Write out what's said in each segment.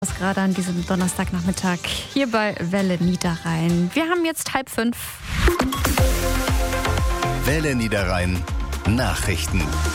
Was gerade an diesem Donnerstagnachmittag hier bei Welle Niederrhein. Wir haben jetzt 4:30. Welle Niederrhein Nachrichten.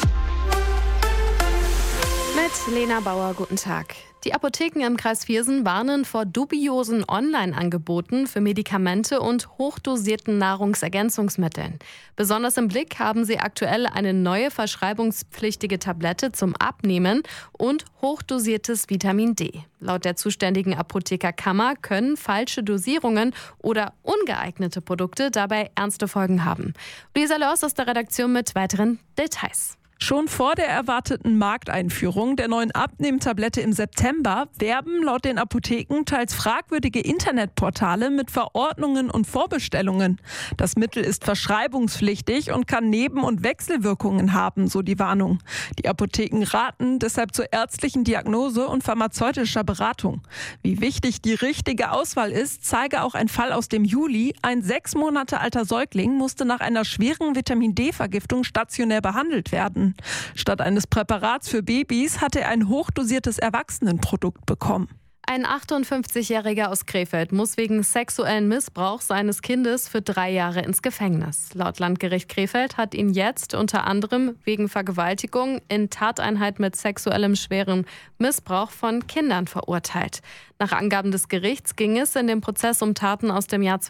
Mit Lena Bauer, guten Tag. Die Apotheken im Kreis Viersen warnen vor dubiosen Online-Angeboten für Medikamente und hochdosierten Nahrungsergänzungsmitteln. Besonders im Blick haben sie aktuell eine neue verschreibungspflichtige Tablette zum Abnehmen und hochdosiertes Vitamin D. Laut der zuständigen Apothekerkammer können falsche Dosierungen oder ungeeignete Produkte dabei ernste Folgen haben. Luisa Lörs aus der Redaktion mit weiteren Details. Schon vor der erwarteten Markteinführung der neuen Abnehmtablette im September werben laut den Apotheken teils fragwürdige Internetportale mit Verordnungen und Vorbestellungen. Das Mittel ist verschreibungspflichtig und kann Neben- und Wechselwirkungen haben, so die Warnung. Die Apotheken raten deshalb zur ärztlichen Diagnose und pharmazeutischer Beratung. Wie wichtig die richtige Auswahl ist, zeige auch ein Fall aus dem Juli. Ein 6 Monate alter Säugling musste nach einer schweren Vitamin-D-Vergiftung stationär behandelt werden. Statt eines Präparats für Babys hat er ein hochdosiertes Erwachsenenprodukt bekommen. Ein 58-Jähriger aus Krefeld muss wegen sexuellen Missbrauchs seines Kindes für 3 Jahre ins Gefängnis. Laut Landgericht Krefeld hat ihn jetzt unter anderem wegen Vergewaltigung in Tateinheit mit sexuellem schwerem Missbrauch von Kindern verurteilt. Nach Angaben des Gerichts ging es in dem Prozess um Taten aus dem Jahr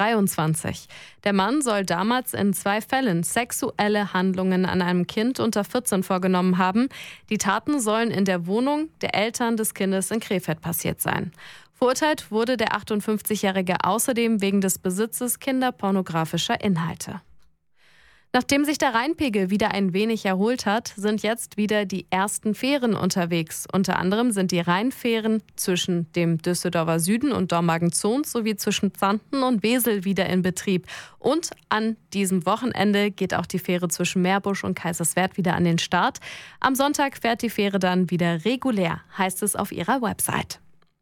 2023. Der Mann soll damals in 2 Fällen sexuelle Handlungen an einem Kind unter 14 vorgenommen haben. Die Taten sollen in der Wohnung der Eltern des Kindes in Krefeld passiert sein. Verurteilt wurde der 58-Jährige außerdem wegen des Besitzes kinderpornografischer Inhalte. Nachdem sich der Rheinpegel wieder ein wenig erholt hat, sind jetzt wieder die ersten Fähren unterwegs. Unter anderem sind die Rheinfähren zwischen dem Düsseldorfer Süden und Dormagen-Zons sowie zwischen Xanten und Wesel wieder in Betrieb. Und an diesem Wochenende geht auch die Fähre zwischen Meerbusch und Kaiserswerth wieder an den Start. Am Sonntag fährt die Fähre dann wieder regulär, heißt es auf ihrer Website.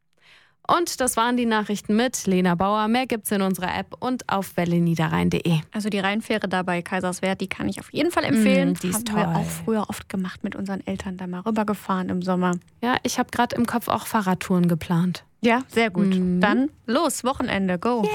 Und das waren die Nachrichten mit Lena Bauer. Mehr gibt's in unserer App und auf welleniederrhein.de. Also die Rheinfähre da bei Kaiserswerth, die kann ich auf jeden Fall empfehlen. Die ist Haben wir toll. auch früher oft gemacht mit unseren Eltern, da mal rübergefahren im Sommer. Ja, ich habe gerade im Kopf auch Fahrradtouren geplant. Ja, sehr gut. Dann los, Wochenende, go.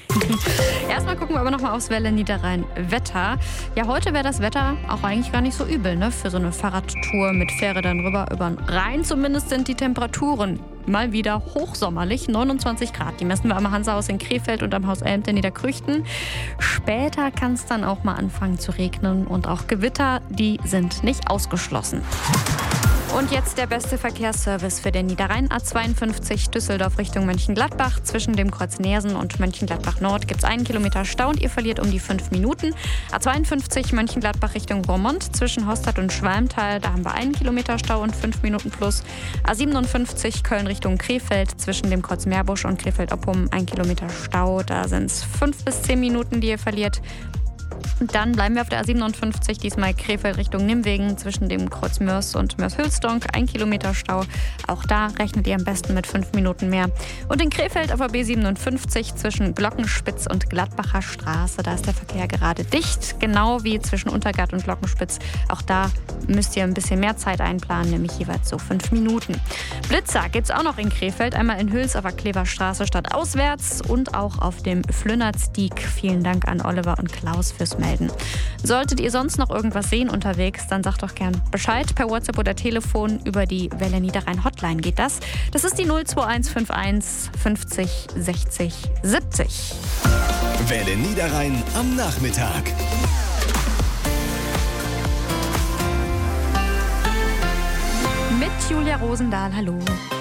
Erstmal gucken wir aber nochmal aufs Welle Niederrhein Wetter. Ja, heute wäre das Wetter auch eigentlich gar nicht so übel, ne? Für so eine Fahrradtour mit Fähre dann rüber über den Rhein. Zumindest sind die Temperaturen mal wieder hochsommerlich, 29 Grad. Die messen wir am Hansahaus in Krefeld und am Haus Elmte in Niederkrüchten. Später kann es dann auch mal anfangen zu regnen und auch Gewitter, die sind nicht ausgeschlossen. Und jetzt der beste Verkehrsservice für den Niederrhein. A52 Düsseldorf Richtung Mönchengladbach. Zwischen dem Kreuz Neersen und Mönchengladbach Nord gibt es 1 Kilometer Stau und ihr verliert um die 5 Minuten. A52 Mönchengladbach Richtung Roermond. Zwischen Hostad und Schwalmtal, da haben wir 1 Kilometer Stau und 5 Minuten plus. A57 Köln Richtung Krefeld. Zwischen dem Kreuz Meerbusch und Krefeld-Oppum 1 Kilometer Stau. Da sind es 5 bis 10 Minuten, die ihr verliert. Und dann bleiben wir auf der A57, diesmal Krefeld Richtung Nimwegen, zwischen dem Kreuz Mörs und Mörs-Hülsdonk, 1 Kilometer Stau. Auch da rechnet ihr am besten mit 5 Minuten mehr. Und in Krefeld auf der B57 zwischen Glockenspitz und Gladbacher Straße, da ist der Verkehr gerade dicht, genau wie zwischen Untergart und Glockenspitz. Auch da müsst ihr ein bisschen mehr Zeit einplanen, nämlich jeweils so 5 Minuten. Blitzer gibt es auch noch in Krefeld, einmal in Hüls auf der Kleberstraße stadtauswärts und auch auf dem Flünnertstieg. Vielen Dank an Oliver und Klaus fürs Melden. Solltet ihr sonst noch irgendwas sehen unterwegs, dann sagt doch gern Bescheid per WhatsApp oder Telefon. Über die Welle Niederrhein Hotline geht das. Das ist die 02151 50 60 70. Welle Niederrhein am Nachmittag. Mit Julia Rosendahl, hallo.